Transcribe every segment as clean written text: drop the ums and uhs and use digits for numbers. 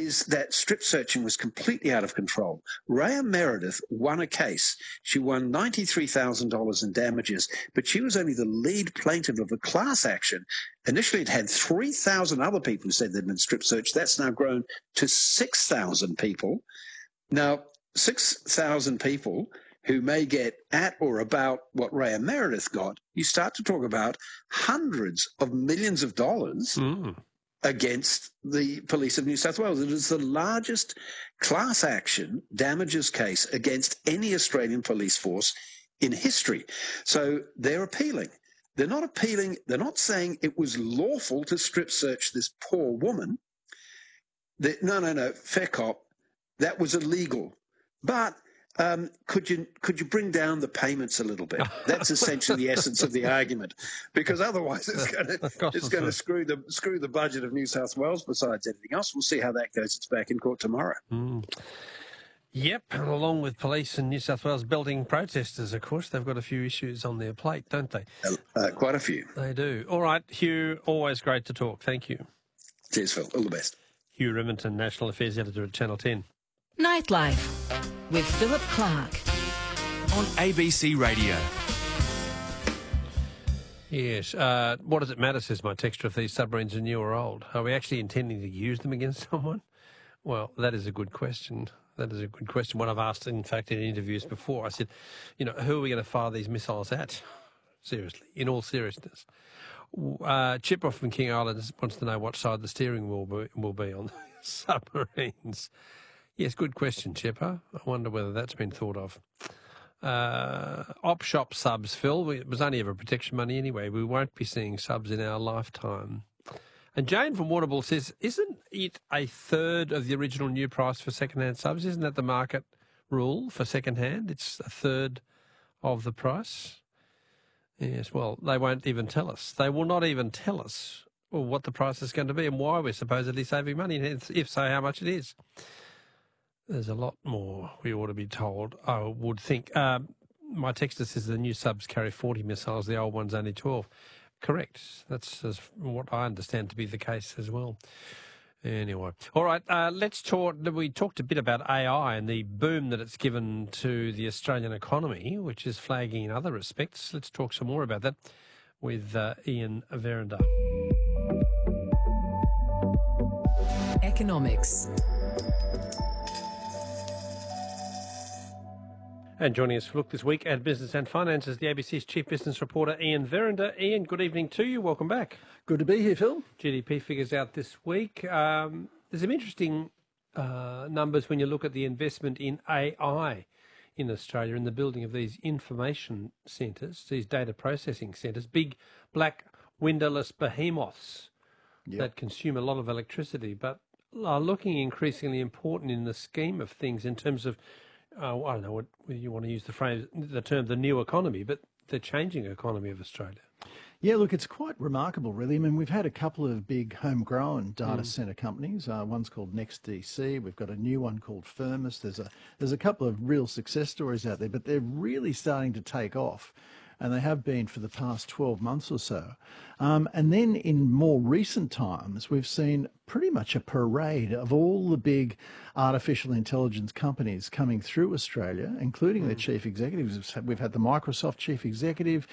is that strip searching was completely out of control. Rhea Meredith won a case. She won $93,000 in damages, but she was only the lead plaintiff of a class action. Initially, it had 3,000 other people who said they'd been strip searched. That's now grown to 6,000 people. Now, 6,000 people who may get at or about what Rhea Meredith got, you start to talk about hundreds of millions of dollars against the police of New South Wales. It is the largest class action damages case against any Australian police force in history. So they're appealing. They're not appealing. They're not saying it was lawful to strip search this poor woman. No, fair cop. That was illegal. But could you bring down the payments a little bit? That's essentially the essence of the argument, because otherwise it's going to screw the budget of New South Wales. Besides anything else, we'll see how that goes. It's back in court tomorrow. Yep, along with police in New South Wales belting protesters, of course, they've got a few issues on their plate, don't they? Quite a few. They do. All right, Hugh, always great to talk. Thank you. Cheers, Phil. All the best. Hugh Remington, National Affairs Editor at Channel 10. Nightlife with Philip Clark on ABC Radio. Yes. What does it matter, says my texter, if these submarines are new or old? Are we actually intending to use them against someone? Well, that is a good question. That is a good question. What I've asked, in fact, in interviews before, I said, who are we going to fire these missiles at? Seriously, in all seriousness. Chipper from King Island wants to know what side the steering wheel will be on the submarines. Yes, good question, Chipper. I wonder whether that's been thought of. Op shop subs, Phil. It was only ever protection money anyway. We won't be seeing subs in our lifetime. And Jane from Waterbull says, isn't it a third of the original new price for second-hand subs? Isn't that the market rule for second-hand? It's a third of the price? Yes, well, they won't even tell us. They will not even tell us what the price is going to be and why we're supposedly saving money, and if so, how much it is. There's a lot more we ought to be told, I would think. My texter says the new subs carry 40 missiles, the old ones only 12. Correct. That's what I understand to be the case as well. Anyway. All right, let's talk. We talked a bit about AI and the boom that it's given to the Australian economy, which is flagging in other respects. Let's talk some more about that with Ian Verinder. Economics. And joining us for Look this week at Business and Finance is the ABC's Chief Business Reporter, Ian Verinder. Ian, good evening to you. Welcome back. Good to be here, Phil. GDP figures out this week. There's some interesting numbers when you look at the investment in AI in Australia in the building of these information centres, these data processing centres, big black windowless behemoths that consume a lot of electricity, but are looking increasingly important in the scheme of things in terms of I don't know whether you want to use the term the new economy, but the changing economy of Australia. Yeah, look, it's quite remarkable, really. I mean, we've had a couple of big homegrown data centre companies. One's called NextDC. We've got a new one called Firmus. There's a couple of real success stories out there, but they're really starting to take off. And they have been for the past 12 months or so. And then in more recent times, we've seen pretty much a parade of all the big artificial intelligence companies coming through Australia, including their chief executives. We've had the Microsoft chief executive,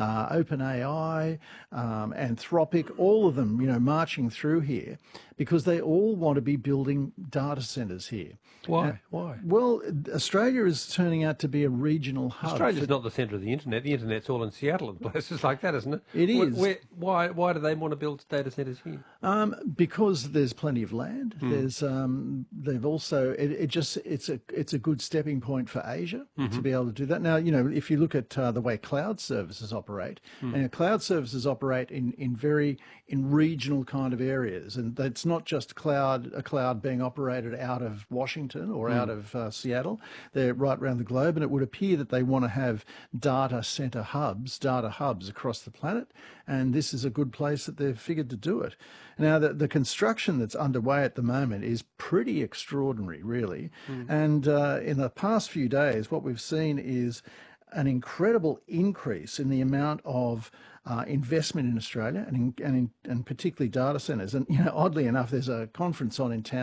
OpenAI, Anthropic, all of them, marching through here because they all want to be building data centres here. Why? Why? Well, Australia is turning out to be a regional hub. Australia's not the centre of the internet. The internet's all in Seattle and places like that, isn't it? It is. Why do they want to build data centres here? Because there's plenty of land. There's they've also it's a good stepping point for Asia to be able to do that. Now, if you look at the way cloud services operate, and cloud services operate in regional kind of areas, and it's not just a cloud being operated out of Washington or out of Seattle. They're right around the globe, and it would appear that they want to have data hubs across the planet, and this is a good place that they've figured to do it. Now, the construction that's underway at the moment is pretty extraordinary, really. And in the past few days, what we've seen is an incredible increase in the amount of investment in Australia and particularly data centres. And, oddly enough, there's a conference on in town